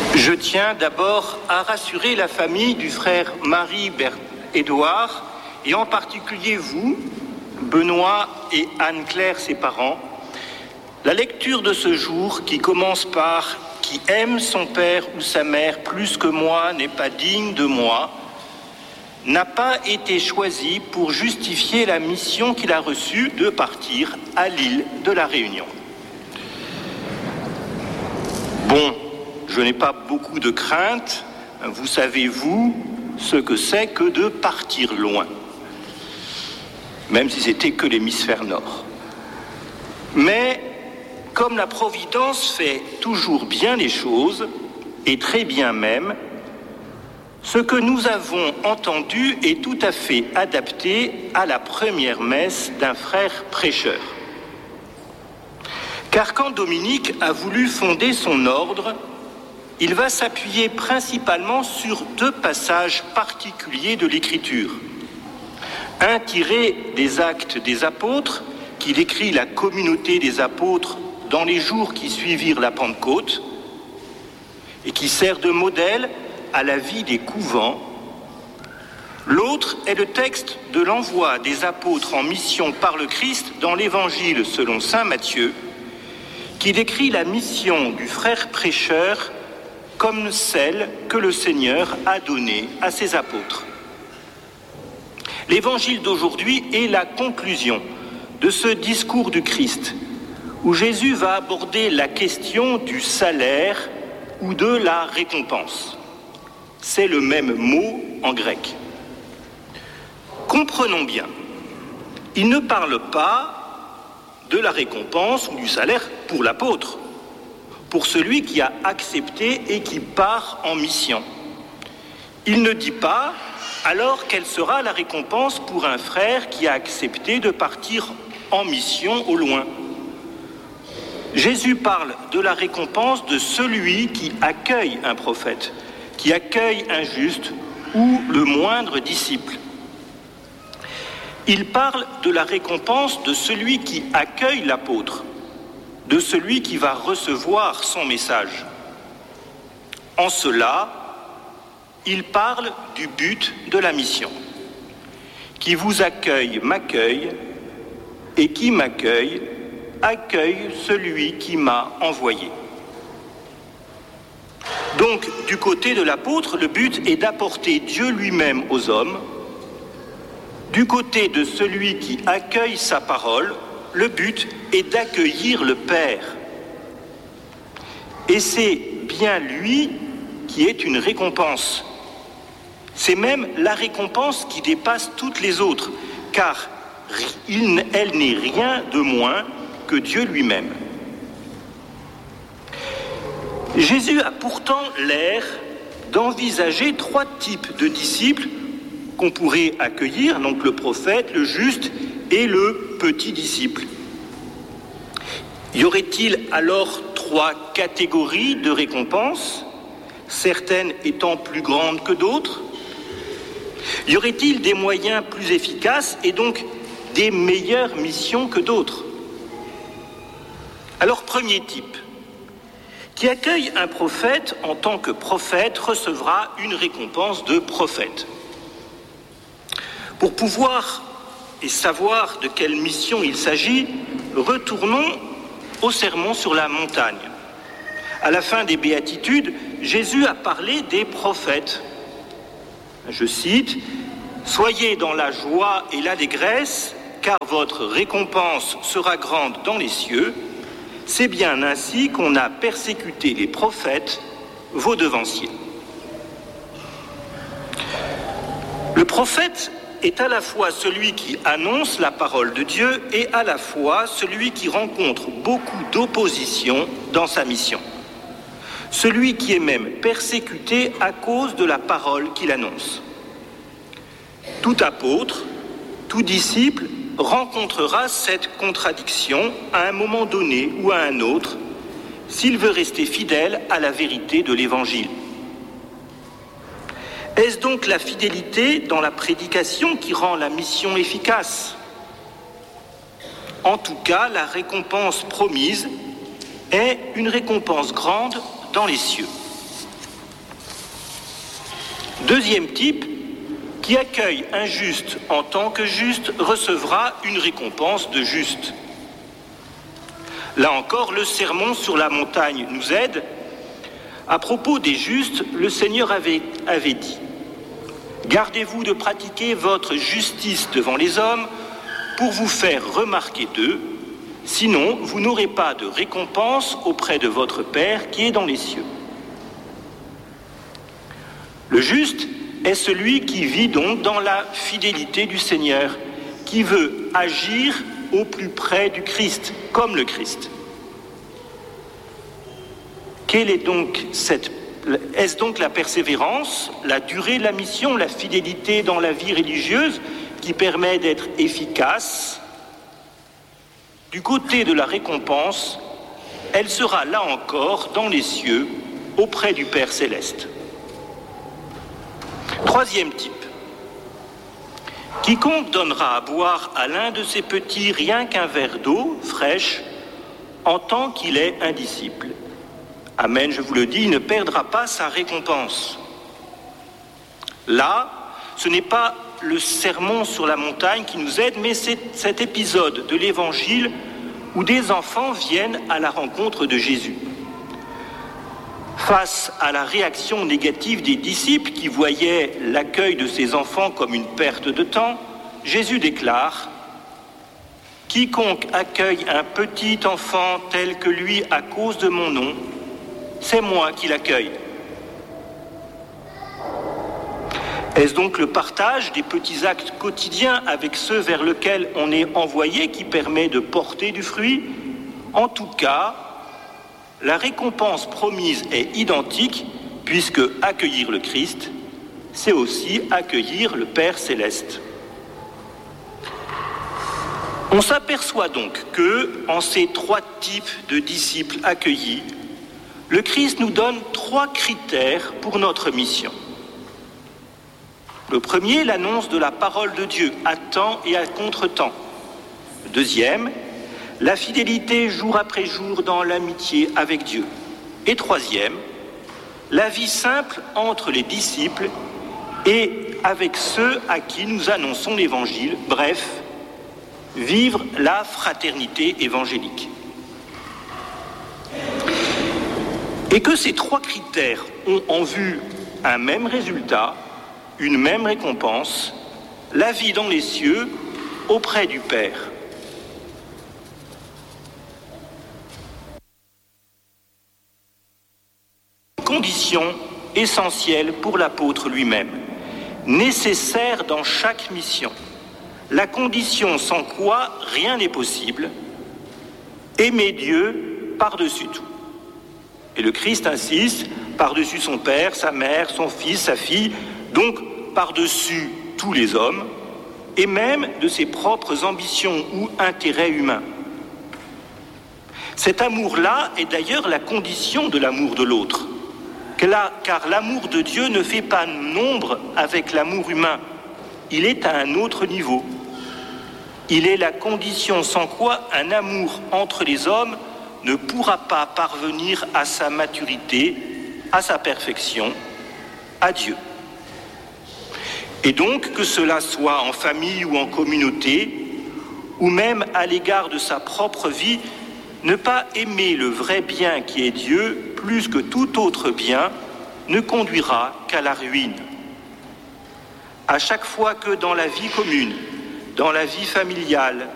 Je tiens d'abord à rassurer la famille du frère Marie-Édouard et en particulier vous, Benoît et Anne-Claire, ses parents. La lecture de ce jour qui commence par « Qui aime son père ou sa mère plus que moi n'est pas digne de moi » n'a pas été choisie pour justifier la mission qu'il a reçue de partir à l'île de la Réunion. Bon, je n'ai pas beaucoup de crainte. Vous savez, vous, ce que c'est que de partir loin. Même si c'était que l'hémisphère nord. Mais, comme la Providence fait toujours bien les choses, et très bien même, ce que nous avons entendu est tout à fait adapté à la première messe d'un frère prêcheur. Car quand Dominique a voulu fonder son ordre, il va s'appuyer principalement sur deux passages particuliers de l'Écriture. Un tiré des Actes des Apôtres, qui décrit la communauté des apôtres dans les jours qui suivirent la Pentecôte, et qui sert de modèle à la vie des couvents. L'autre est le texte de l'envoi des apôtres en mission par le Christ dans l'Évangile selon saint Matthieu, qui décrit la mission du frère prêcheur comme celle que le Seigneur a donnée à ses apôtres. L'Évangile d'aujourd'hui est la conclusion de ce discours du Christ, où Jésus va aborder la question du salaire ou de la récompense. C'est le même mot en grec. Comprenons bien, il ne parle pas de la récompense ou du salaire pour l'apôtre, pour celui qui a accepté et qui part en mission. Il ne dit pas alors quelle sera la récompense pour un frère qui a accepté de partir en mission au loin. Jésus parle de la récompense de celui qui accueille un prophète, qui accueille un juste ou le moindre disciple. Il parle de la récompense de celui qui accueille l'apôtre, de celui qui va recevoir son message. En cela, il parle du but de la mission. Qui vous accueille m'accueille, et qui m'accueille accueille celui qui m'a envoyé. Donc, du côté de l'apôtre, le but est d'apporter Dieu lui-même aux hommes. Du côté de celui qui accueille sa parole, le but est d'accueillir le Père. Et c'est bien lui qui est une récompense. C'est même la récompense qui dépasse toutes les autres, car elle n'est rien de moins que Dieu lui-même. Jésus a pourtant l'air d'envisager trois types de disciples qu'on pourrait accueillir, donc le prophète, le juste et le petit disciple. Y aurait-il alors trois catégories de récompenses, certaines étant plus grandes que d'autres? Y aurait-il des moyens plus efficaces et donc des meilleures missions que d'autres? Alors, premier type, qui accueille un prophète en tant que prophète recevra une récompense de prophète. Pour pouvoir et savoir de quelle mission il s'agit, retournons au sermon sur la montagne. À la fin des béatitudes, Jésus a parlé des prophètes. Je cite, « Soyez dans la joie et l'allégresse, car votre récompense sera grande dans les cieux. C'est bien ainsi qu'on a persécuté les prophètes, vos devanciers. » Le prophète est à la fois celui qui annonce la parole de Dieu et à la fois celui qui rencontre beaucoup d'opposition dans sa mission. Celui qui est même persécuté à cause de la parole qu'il annonce. Tout apôtre, tout disciple rencontrera cette contradiction à un moment donné ou à un autre s'il veut rester fidèle à la vérité de l'Évangile. Est-ce donc la fidélité dans la prédication qui rend la mission efficace? En tout cas, la récompense promise est une récompense grande dans les cieux. Deuxième type, qui accueille un juste en tant que juste recevra une récompense de juste. Là encore, le sermon sur la montagne nous aide. À propos des justes, le Seigneur avait dit « Gardez-vous de pratiquer votre justice devant les hommes pour vous faire remarquer d'eux, sinon vous n'aurez pas de récompense auprès de votre Père qui est dans les cieux. » Le juste est celui qui vit donc dans la fidélité du Seigneur, qui veut agir au plus près du Christ, comme le Christ. Est-ce donc la persévérance, la durée de la mission, la fidélité dans la vie religieuse qui permet d'être efficace? Du côté de la récompense, elle sera là encore dans les cieux, auprès du Père céleste. Troisième type. Quiconque donnera à boire à l'un de ses petits rien qu'un verre d'eau fraîche, en tant qu'il est un disciple. Amen, je vous le dis, il ne perdra pas sa récompense. Là, ce n'est pas le sermon sur la montagne qui nous aide, mais c'est cet épisode de l'Évangile où des enfants viennent à la rencontre de Jésus. Face à la réaction négative des disciples qui voyaient l'accueil de ces enfants comme une perte de temps, Jésus déclare « Quiconque accueille un petit enfant tel que lui à cause de mon nom, c'est moi qui l'accueille. » Est-ce donc le partage des petits actes quotidiens avec ceux vers lesquels on est envoyé qui permet de porter du fruit? En tout cas, la récompense promise est identique, puisque accueillir le Christ, c'est aussi accueillir le Père céleste. On s'aperçoit donc que, en ces trois types de disciples accueillis, le Christ nous donne trois critères pour notre mission. Le premier, l'annonce de la parole de Dieu à temps et à contre-temps. Le deuxième, la fidélité jour après jour dans l'amitié avec Dieu. Et troisième, la vie simple entre les disciples et avec ceux à qui nous annonçons l'Évangile, bref, vivre la fraternité évangélique. Et que ces trois critères ont en vue un même résultat, une même récompense, la vie dans les cieux auprès du Père. Condition essentielle pour l'apôtre lui-même, nécessaire dans chaque mission, la condition sans quoi rien n'est possible, aimer Dieu par-dessus tout. Et le Christ insiste, par-dessus son père, sa mère, son fils, sa fille, donc par-dessus tous les hommes, et même de ses propres ambitions ou intérêts humains. Cet amour-là est d'ailleurs la condition de l'amour de l'autre, car l'amour de Dieu ne fait pas nombre avec l'amour humain, il est à un autre niveau. Il est la condition sans quoi un amour entre les hommes ne pourra pas parvenir à sa maturité, à sa perfection, à Dieu. Et donc, que cela soit en famille ou en communauté, ou même à l'égard de sa propre vie, ne pas aimer le vrai bien qui est Dieu plus que tout autre bien ne conduira qu'à la ruine. À chaque fois que dans la vie commune, dans la vie familiale,